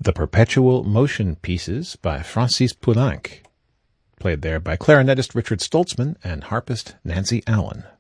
The Perpetual Motion Pieces by Francis Poulenc, played there by clarinetist Richard Stoltzman and harpist Nancy Allen.